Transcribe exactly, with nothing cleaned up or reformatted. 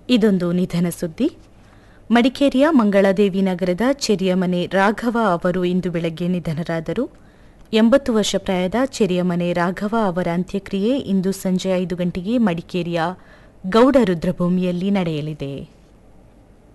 ಇದೊಂದು ನಿಧನ ಸುದ್ದಿ. ಮಡಿಕೇರಿಯ ಮಂಗಳಾದೇವಿ ನಗರದ ಚೆರಿಯಮನೆ ರಾಘವ ಅವರು ಇಂದು ಬೆಳಗ್ಗೆ ನಿಧನರಾದರು. ಎಂಬತ್ತು ವರ್ಷ ಪ್ರಾಯದ ಚೆರಿಯಮನೆ ರಾಘವ ಅವರ ಅಂತ್ಯಕ್ರಿಯೆ ಇಂದು ಸಂಜೆ ಐದು ಗಂಟೆಗೆ ಮಡಿಕೇರಿಯ ಗೌಡ ರುದ್ರಭೂಮಿಯಲ್ಲಿ ನಡೆಯಲಿದೆ.